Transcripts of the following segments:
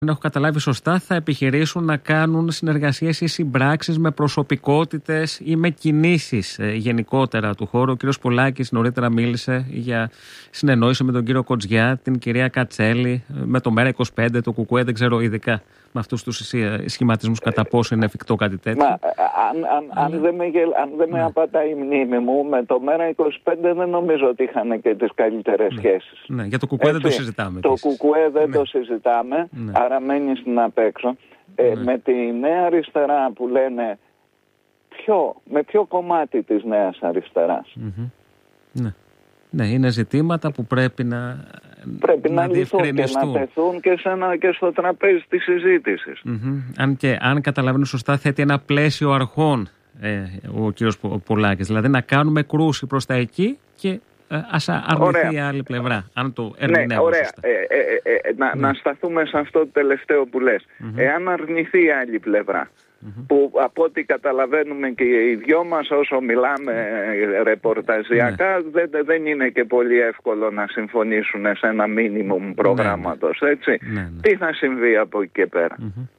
έχω καταλάβει σωστά, θα επιχειρήσουν να κάνουν συνεργασίες ή συμπράξεις με προσωπικότητες ή με κινήσεις γενικότερα του χώρου. Ο κύριος Πολάκης νωρίτερα μίλησε για συνεννόηση με τον κύριο Κοτζιά, την κυρία Κατσέλη, με το ΜΕΡΑ25, το ΚΚΕ, δεν ξέρω ειδικά με αυτούς τους σχηματισμούς κατά πόσο είναι εφικτό κάτι τέτοιο. Αν δεν με απατάει η μνήμη μου, με το ΜΕΡΑ25 δεν νομίζω ότι είχαν και τις καλύτερες σχέσεις. Ναι, για το ΚΚΕ δεν το συζητάμε. Το ΚΚΕ δεν το συζητάμε, άρα μένει στην απέξω. Με τη Νέα Αριστερά που λένε, με ποιο κομμάτι της Νέας Αριστεράς? Ναι, είναι ζητήματα που πρέπει να λυθούν και να τεθούν και στο τραπέζι της συζήτησης. Αν καταλαβαίνω σωστά, θέτει ένα πλαίσιο αρχών ο κύριος Πολάκης. Δηλαδή να κάνουμε κρούση προς τα εκεί και ας αρνηθεί η άλλη πλευρά. Αν το ερμηνεύω σωστά. Να σταθούμε σε αυτό το τελευταίο που λες. Εάν αρνηθεί η άλλη πλευρά, που από ό,τι καταλαβαίνουμε και οι δυο μας όσο μιλάμε ρεπορταζιακά, δεν είναι και πολύ εύκολο να συμφωνήσουν σε ένα μίνιμουμ προγράμματος, έτσι. Τι θα συμβεί από εκεί και πέρα?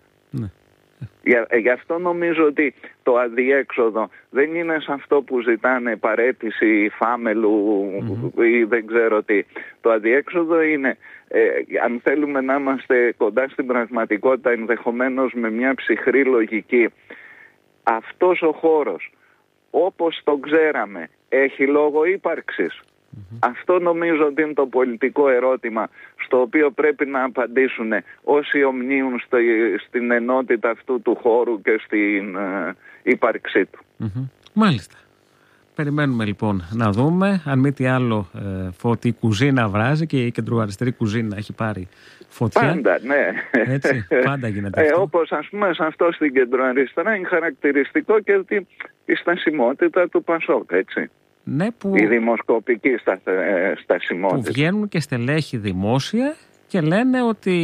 Γι' αυτό νομίζω ότι το αδιέξοδο δεν είναι σε αυτό που ζητάνε παραίτηση φάμελου ή δεν ξέρω τι. Το αδιέξοδο είναι, αν θέλουμε να είμαστε κοντά στην πραγματικότητα, ενδεχομένως με μια ψυχρή λογική, αυτός ο χώρος όπως τον ξέραμε έχει λόγο ύπαρξης? Αυτό νομίζω ότι είναι το πολιτικό ερώτημα στο οποίο πρέπει να απαντήσουν όσοι ομνίουν στην ενότητα αυτού του χώρου και στην ύπαρξή του. Μάλιστα. Περιμένουμε λοιπόν να δούμε. Αν μη τι άλλο, Φώτη, η κουζίνα βράζει και η κεντροαριστερή κουζίνα έχει πάρει φωτιά. Πάντα, ναι. Έτσι, πάντα γίνεται αυτό. Όπως ας πούμε σε αυτό στην κεντροαριστερά είναι χαρακτηριστικό και η στασιμότητα του Πασόκ, έτσι. Ναι, η δημοσκοπική στασιμότητα. Που βγαίνουν και στελέχη δημόσια και λένε ότι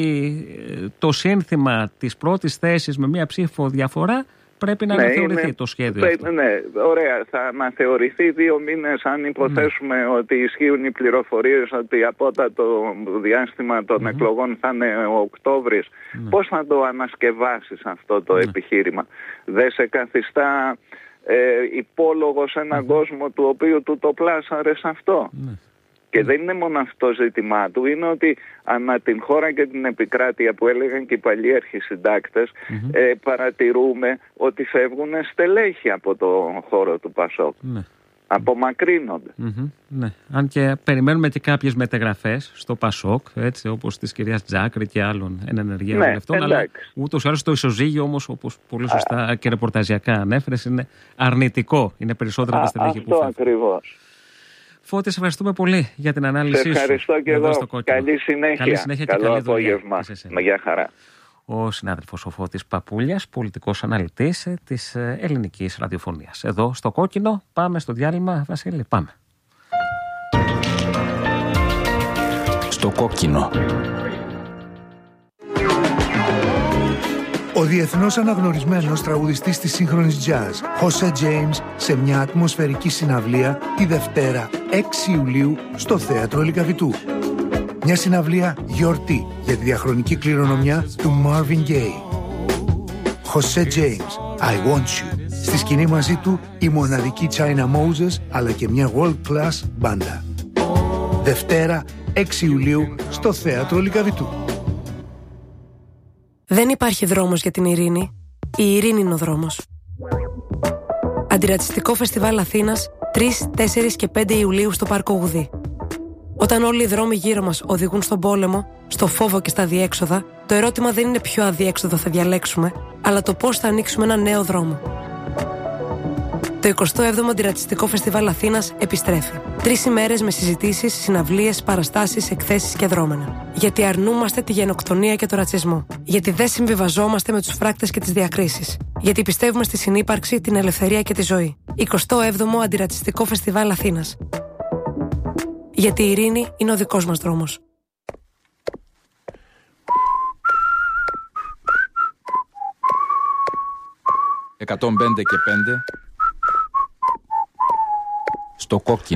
το σύνθημα της πρώτης θέσης με μία ψήφο διαφορά πρέπει να αναθεωρηθεί το σχέδιο αυτό. Ναι, ωραία. Θα αναθεωρηθεί 2 μήνες αν υποθέσουμε ότι ισχύουν οι πληροφορίες ότι απότατο διάστημα των εκλογών θα είναι ο Οκτώβρης. Πώς θα το ανασκευάσεις αυτό το επιχείρημα? Δεν σε καθιστά υπόλογο σε έναν κόσμο του οποίου του το πλάσαρες αυτό? Και δεν είναι μόνο αυτό ζήτημά του, είναι ότι ανά την χώρα και την επικράτεια που έλεγαν και οι παλιέρχοι συντάκτες, παρατηρούμε ότι φεύγουν στελέχη από το χώρο του Πασόκ. Απομακρύνονται. Ναι. Αν και περιμένουμε και κάποιες μετεγραφές στο Πασόκ, έτσι, όπως της κυρίας Τζάκρη και άλλων ενεργείων βουλευτών. Αλλά ούτως ή άλλως το ισοζύγιο όμως, όπως πολύ σωστά και ρεπορταζιακά ανέφερες, είναι αρνητικό. Είναι περισσότερα τα στελέχη που φεύγουν. Αυτό ακριβώς. Φώτη, σε ευχαριστούμε πολύ για την ανάλυση σου. Σε ευχαριστώ και εγώ. Καλή συνέχεια. Και καλό καλή απόγευμα. Γεια χαρά. Ο συνάδελφος ο Φώτης Παπούλιας, πολιτικός αναλυτής της ελληνικής ραδιοφωνίας. Εδώ στο Κόκκινο, πάμε στο διάλειμμα, Βασίλη, πάμε. Στο Κόκκινο. Ο διεθνώς αναγνωρισμένος τραγουδιστής της σύγχρονης jazz, Jose James, σε μια ατμοσφαιρική συναυλία τη Δευτέρα 6 Ιουλίου στο Θέατρο Λυκαβητού. Μια συναυλία γιορτή για τη διαχρονική κληρονομιά του Marvin Gaye. Jose James, I Want You. Στη σκηνή μαζί του η μοναδική China Moses, αλλά και μια world class μπάντα. Δευτέρα 6 Ιουλίου στο Θέατρο Λυκαβητού. Δεν υπάρχει δρόμος για την ειρήνη. Η ειρήνη είναι ο δρόμος. Αντιρατσιστικό Φεστιβάλ Αθήνας 3, 4 και 5 Ιουλίου στο Πάρκο Γουδί. Όταν όλοι οι δρόμοι γύρω μας οδηγούν στον πόλεμο, στο φόβο και στα αδιέξοδα, το ερώτημα δεν είναι ποιο αδιέξοδο θα διαλέξουμε, αλλά το πώς θα ανοίξουμε ένα νέο δρόμο. Το 27ο Αντιρατσιστικό Φεστιβάλ Αθήνας επιστρέφει. 3 ημέρες με συζητήσεις, συναυλίες, παραστάσεις, εκθέσεις και δρόμενα. Γιατί αρνούμαστε τη γενοκτονία και τον ρατσισμό. Γιατί δεν συμβιβαζόμαστε με τους φράκτες και τις διακρίσεις. Γιατί πιστεύουμε στη συνύπαρξη, την ελευθερία και τη ζωή. 27ο Αντιρατσιστικό Φεστιβάλ Αθήνας. Γιατί η ειρήνη είναι ο δικός μας δρόμος. «105 και 5» στο Κόκκινο.